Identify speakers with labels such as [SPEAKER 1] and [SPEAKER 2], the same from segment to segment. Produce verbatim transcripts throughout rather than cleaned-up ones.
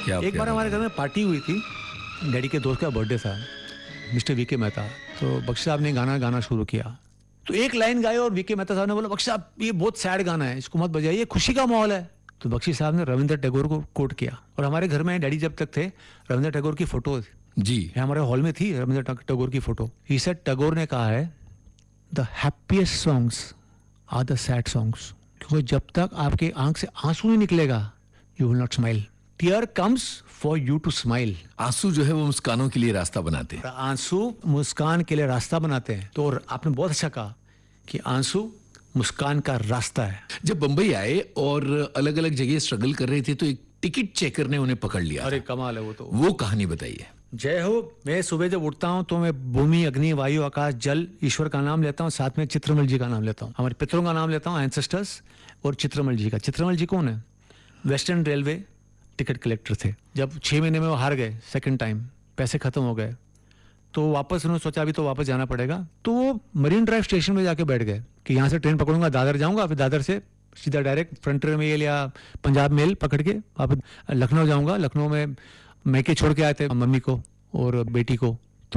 [SPEAKER 1] एक बार हमारे घर में पार्टी हुई थी, डैडी के दोस्त का बर्थडे था, मिस्टर वी के मेहता। तो बख्शी साहब ने गाना गाना शुरू किया, तो एक लाइन गाए और वी के मेहता साहब ने बोला, बख्शी साहब ये बहुत सैड गाना है, इसको मत बजाइए, खुशी का माहौल है। तो बख्शी साहब ने रविंद्र टैगोर को कोट किया, और हमारे घर में डैडी जब तक थे रविंद्र टैगोर की फोटो
[SPEAKER 2] जी
[SPEAKER 1] हमारे हॉल में थी, रविंद्र टैगोर की फोटो। ही सेड, टैगोर ने कहा है, the happiest songs are the sad songs, क्योंकि जब तक आपके आंख से आंसू नहीं निकलेगा, you will not smile. Tier comes for you to smile.
[SPEAKER 2] आंसू जो है वो मुस्कानों के लिए रास्ता बनाते हैं।
[SPEAKER 1] आंसू मुस्कान के लिए रास्ता बनाते हैं। तो आपने बहुत अच्छा कहा कि आंसू मुस्कान का रास्ता है।
[SPEAKER 2] जब बंबई आए और अलग अलग जगह स्ट्रगल कर रहे थे, तो एक टिकट चेकर ने उन्हें पकड़ लिया।
[SPEAKER 1] अरे कमाल है वो तो।
[SPEAKER 2] वो कहानी बताइए।
[SPEAKER 1] जय हो। मैं सुबह जब उठता हूँ तो मैं भूमि, अग्नि, वायु, आकाश, जल, ईश्वर का नाम लेता हूँ, साथ में चित्रमल जी का नाम लेता हूँ, हमारे पितरों का नाम लेता हूँ, एंसेस्टर्स, और चित्रमल जी का। चित्रमल जी कौन है? वेस्टर्न रेलवे टिकट कलेक्टर थे। जब छह महीने में वो हार गए सेकंड टाइम, पैसे खत्म हो गए, तो वापस उन्होंने सोचा अभी तो वापस जाना पड़ेगा, तो वो मरीन ड्राइव स्टेशन में जाके बैठ गए कि यहाँ से ट्रेन पकड़ूंगा, दादर जाऊंगा, फिर दादर से सीधा डायरेक्ट फ्रंटियर मेल या पंजाब मेल पकड़ के वापस लखनऊ जाऊंगा। लखनऊ में मैके छोड़ के आए थे मम्मी को और बेटी को। तो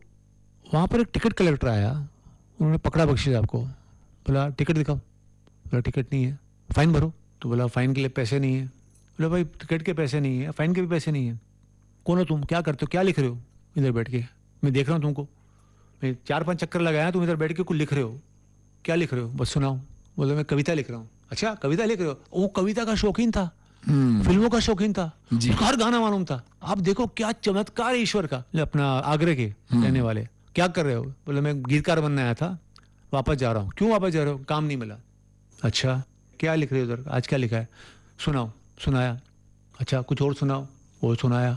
[SPEAKER 1] वहाँ पर एक टिकट कलेक्टर आया, उन्होंने पकड़ा बख्शी साहब को, बोला टिकट दिखाओ। बोला टिकट नहीं है। फाइन भरो। तो बोला फाइन के लिए पैसे नहीं है। बोला भाई टिकट के पैसे नहीं है, फाइन के भी पैसे नहीं है। कौन हो तुम, क्या करते हो, क्या लिख रहे हो इधर बैठ के? मैं देख रहा हूँ तुमको, मैं चार पांच चक्कर लगाया, तुम इधर बैठ के कुछ लिख रहे हो, क्या लिख रहे हो, बस सुनाओ। बोले मैं कविता लिख रहा हूँ। अच्छा कविता लिख रहे हो? वो कविता का शौकीन था, फिल्मों का शौकीन था, हर गाना मालूम था। आप देखो क्या चमत्कार ईश्वर का। अपना आगरे के रहने वाले, क्या कर रहे हो? बोले मैं गीतकार बनने आया था, वापस जा रहा हूँ। क्यों वापस जा रहे हो? काम नहीं मिला। अच्छा क्या लिख रहे हो उधर, आज क्या लिखा है? सुनाओ। सुनाया। अच्छा कुछ और सुनाओ। और सुनाया।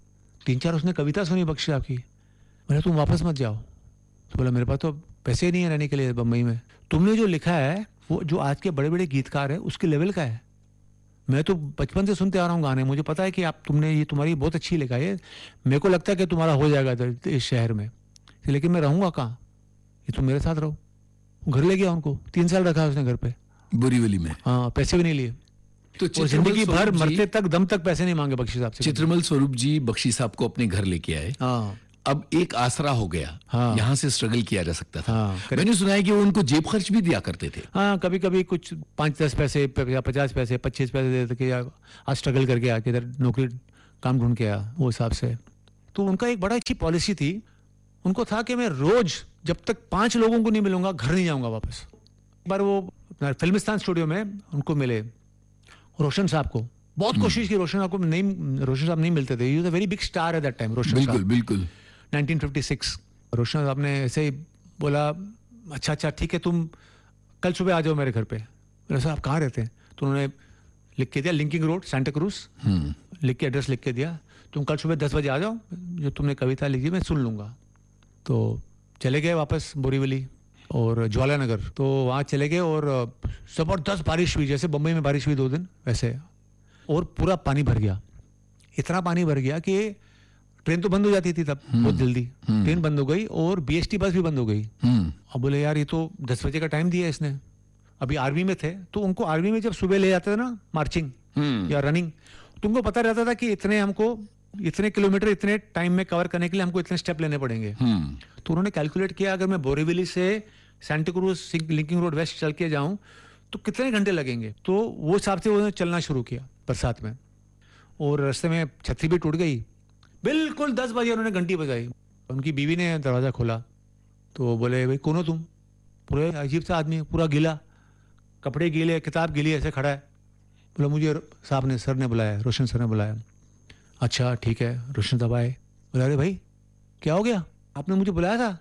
[SPEAKER 1] तीन चार उसने कविता सुनी बख्शी साहब की। बोले तुम वापस मत जाओ। तो बोला मेरे पास तो पैसे नहीं है रहने के लिए बम्बई में। तुमने जो लिखा है वो जो आज के बड़े बड़े गीतकार है उसके लेवल का है। मैं तो बचपन से सुनते आ रहा हूँ गाने, मुझे पता है कि आप तुमने ये तुम्हारी बहुत अच्छी लिखा है, मेरे को लगता है कि तुम्हारा हो जाएगा इस शहर में, लेकिन मैं रहूंगा कहाँ? ये तुम मेरे साथ रहो। घर ले गया उनको, तीन साल रखा उसने घर पे,
[SPEAKER 2] बोरीवली में।
[SPEAKER 1] हाँ पैसे भी नहीं लिए।
[SPEAKER 2] तो
[SPEAKER 1] जिंदगी भर मरते तक दम तक पैसे नहीं मांगे बख्शी साहब से।
[SPEAKER 2] चित्रमल स्वरूप जी बख्शी साहब को अपने घर लेके आए।
[SPEAKER 1] हाँ।
[SPEAKER 2] अब एक आसरा हो गया।
[SPEAKER 1] हाँ।
[SPEAKER 2] यहाँ से स्ट्रगल किया जा सकता था।
[SPEAKER 1] हाँ,
[SPEAKER 2] मैंने सुना है कि वो उनको जेब खर्च भी दिया करते थे।
[SPEAKER 1] हाँ कभी कभी कुछ पाँच दस पैसे या पचास पैसे पच्चीस पैसे देते कि आज स्ट्रगल करके आके इधर नौकरी काम ढूंढ के आया, वो हिसाब से। तो उनका एक बड़ा अच्छी पॉलिसी थी, उनको था कि मैं रोज जब तक पांच लोगों को नहीं मिलूंगा घर नहीं जाऊंगा वापस। एक बार वो फिल्मिस्तान स्टूडियो में उनको मिले, रोशन साहब को, बहुत कोशिश की, रोशन साहब को नहीं, रोशन साहब नहीं मिलते थे। He was a very big star at that time. रोशन
[SPEAKER 2] बिल्कुल
[SPEAKER 1] साहब
[SPEAKER 2] बिल्कुल
[SPEAKER 1] नाइनटीन फिफ्टी सिक्स। रोशन साहब ने ऐसे ही बोला अच्छा अच्छा ठीक है तुम कल सुबह आ जाओ मेरे घर पे। बोला सर आप कहाँ रहते हैं? तो उन्होंने लिख के दिया लिंकिंग रोड सेंटा क्रूज, लिख के एड्रेस लिख के दिया, तुम कल सुबह दस बजे आ जाओ, जो तुमने कविता लिखी मैं सुन लूँगा। तो चले गए वापस बोरीवली और ज्वाला नगर। तो वहाँ चले गए और ज़बरदस्त बारिश हुई, जैसे बम्बई में बारिश हुई दो दिन वैसे, और पूरा पानी भर गया। इतना पानी भर गया कि ट्रेन तो बंद हो जाती थी तब बहुत जल्दी, ट्रेन बंद हो गई और बीएसटी बस भी बंद हो गई। अब बोले यार ये तो दस बजे का टाइम दिया इसने, अभी आर्मी में थे, तो उनको आर्मी में जब सुबह ले जाते थे ना मार्चिंग या रनिंग, तो उनको पता रहता था कि इतने हमको इतने किलोमीटर इतने टाइम में कवर करने के लिए हमको इतने स्टेप लेने पड़ेंगे। तो उन्होंने कैलकुलेट किया अगर मैं बोरीवली से Santa cruise linking road waste चल के जाऊं तो कितने घंटे लगेंगे। तो वो हिसाब से उन्होंने चलना शुरू किया बरसात में, और रास्ते में छतरी भी टूट गई। बिल्कुल दस बजे उन्होंने घंटी बजाई, उनकी बीवी ने दरवाजा खोला, तो बोले भाई कौन हो तुम? पूरे अजीब सा आदमी, पूरा गीला, कपड़े गीले, किताब गीली, ऐसे खड़ा है। बोला मुझे साहब ने सर ने बुलाया, रोशन सर ने बुलाया। अच्छा ठीक है, रोशन साहब आए। बोला अरे भाई क्या हो गया, आपने मुझे बुलाया था,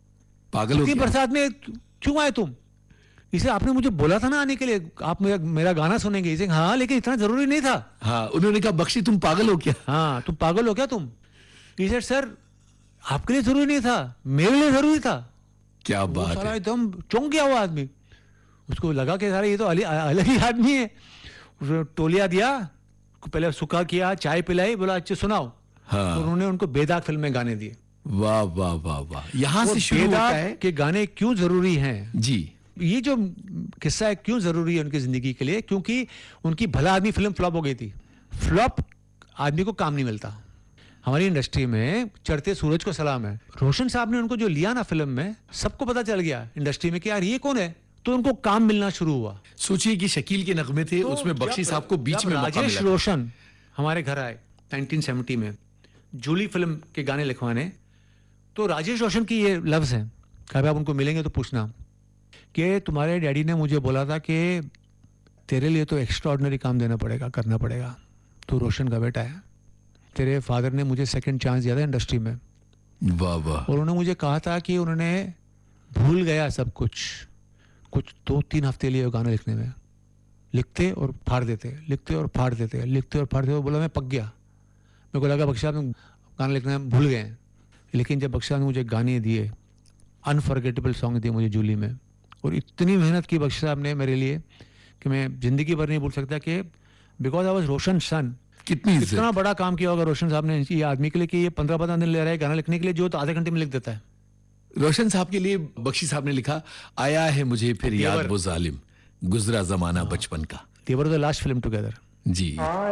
[SPEAKER 2] पागल हो गया?
[SPEAKER 1] बरसात में क्यों आए तुम? इसे आपने मुझे बोला था ना आने के लिए, आप मेरा मेरा गाना सुनेंगे। इसे हाँ लेकिन इतना जरूरी नहीं था।
[SPEAKER 2] हाँ उन्होंने कहा बख्शी तुम पागल हो क्या?
[SPEAKER 1] हाँ तुम पागल हो क्या तुम? इसे सर आपके लिए जरूरी नहीं था, मेरे लिए जरूरी था।
[SPEAKER 2] क्या बात है।
[SPEAKER 1] एकदम चौंक गया वो आदमी, उसको लगा कि सारे ये तो अलग ही आदमी है। उसने टोलिया दिया, पहले सुखा किया, चाय पिलाई, बोला अच्छा सुनाओ।
[SPEAKER 2] हाँ।
[SPEAKER 1] तो उन्होंने उनको बेदाग फिल्म में गाने दिए।
[SPEAKER 2] वाह वाह वाह वाह। यहाँ से शुरू होता है
[SPEAKER 1] कि गाने क्यों जरूरी हैं।
[SPEAKER 2] जी
[SPEAKER 1] ये जो किस्सा है क्यों जरूरी है उनकी जिंदगी के लिए, क्योंकि उनकी भला आदमी फिल्म फ्लॉप हो गई थी। फ्लॉप आदमी को काम नहीं मिलता। हमारी इंडस्ट्री में चढ़ते सूरज को सलाम है। रोशन साहब ने उनको जो लिया ना फिल्म में, सबको पता चल गया इंडस्ट्री में कि यार ये कौन है, तो उनको काम मिलना शुरू हुआ।
[SPEAKER 2] सोचिए कि शकील के नगमे थे,
[SPEAKER 1] तो
[SPEAKER 2] उसमें बख्शी
[SPEAKER 1] जब-
[SPEAKER 2] साहब को बीच
[SPEAKER 1] जब
[SPEAKER 2] में मौका
[SPEAKER 1] राजेश
[SPEAKER 2] मिला।
[SPEAKER 1] रोशन हमारे घर आए नाइनटीन सेवेंटी में जूली फिल्म के गाने लिखवाने, तो राजेश रोशन की ये लफ्ज है, कभी आप उनको मिलेंगे तो पूछना कि तुम्हारे डैडी ने मुझे बोला था कि तेरे लिए तो एक्स्ट्राऑर्डिनरी काम देना पड़ेगा, करना पड़ेगा, तू रोशन का बेटा है, तेरे फादर ने मुझे सेकंड चांस दिया था इंडस्ट्री में,
[SPEAKER 2] वाह वाह।
[SPEAKER 1] और उन्होंने मुझे कहा था कि उन्होंने भूल गया सब कुछ, कुछ दो तीन हफ्ते लिए गाना लिखने में, लिखते और फाड़ देते, लिखते और फाड़ देते, लिखते और फाड़ देते। बोला मैं पक गया, मेरे को लगा बख्शी साहब ने गाना लिखना भूल गए हैं। लेकिन जब बख्शी साहब ने मुझे गाने दिए, अनफॉरगेटेबल सॉन्ग दिए मुझे जूली में, और इतनी मेहनत की बख्शी साहब ने मेरे लिए कि मैं जिंदगी भर नहीं भूल सकता, कि बिकॉज आई वॉज रोशन सन।
[SPEAKER 2] कितनी इज्जत।
[SPEAKER 1] कितना बड़ा काम किया होगा रोशन साहब ने ये आदमी के लिए कि ये पंद्रह पंद्रह दिन ले रहा है गाना लिखने के लिए, जो तो आधे घंटे में लिख देता है।
[SPEAKER 2] रोशन साहब के लिए बख्शी साहब ने लिखा, आया है मुझे फिर याद
[SPEAKER 1] देवर।
[SPEAKER 2] वो जालिम, गुजरा जमाना बचपन का।
[SPEAKER 1] दे were the last film together.
[SPEAKER 2] Ji.